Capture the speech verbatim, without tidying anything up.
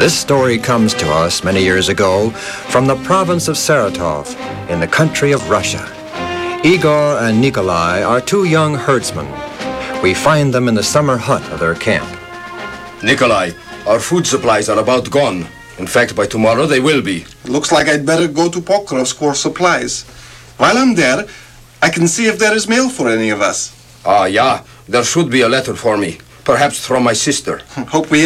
This story comes to us many years ago from the province of Saratov in the country of Russia. Igor and Nikolai are two young herdsmen. We find them in the summer hut of their camp. Nikolai, our food supplies are about gone. In fact, by tomorrow they will be. Looks like I'd better go to Pokrovsk for supplies. While I'm there, I can see if there is mail for any of us. Ah, yeah, there should be a letter for me. Perhaps from my sister. Hope we